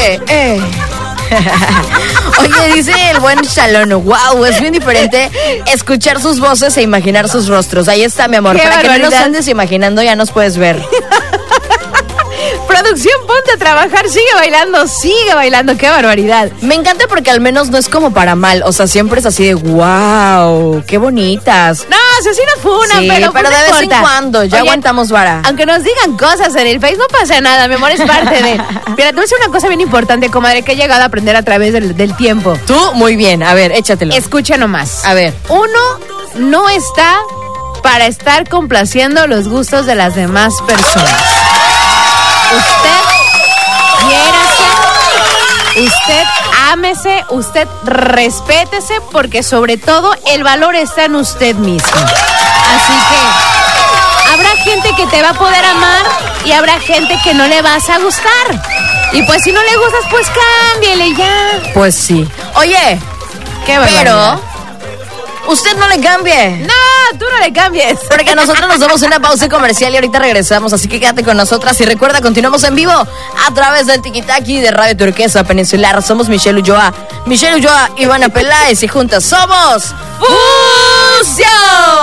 Oye, dice el buen Shalom, wow, es bien diferente escuchar sus voces e imaginar sus rostros. Ahí está, mi amor. Qué Para barbaridad. que no nos andes imaginando, ya nos puedes ver. Producción, ponte a trabajar, sigue bailando, qué barbaridad. Me encanta porque al menos no es como para mal, o sea, siempre es así de wow, qué bonitas. No, si no funa, Sí, pero pero no de vez en importa. cuando, ya Oye, aguantamos vara. Aunque nos digan cosas en el Face, no pasa nada, mi amor, es parte de... Mira, te voy a decir una cosa bien importante, comadre, que he llegado a aprender a través del tiempo. Tú, muy bien, a ver, échatelo. Escucha nomás. A ver. Uno no está para estar complaciendo los gustos de las demás personas. Usted quiérase, usted ámese, usted respétese, porque sobre todo el valor está en usted mismo. Así que habrá gente que te va a poder amar y habrá gente que no le vas a gustar. Y pues si no le gustas, pues cámbiale ya. Pues sí. Oye, Qué barbaridad. pero usted no le cambie. No, tú no le cambies. Porque nosotros nos damos una pausa comercial y ahorita regresamos, así que quédate con nosotras y recuerda, continuamos en vivo a través del Tiki-Taki de Radio Turquesa Peninsular. Somos Michelle Ulloa, Ivana Peláez y juntas somos Fusión.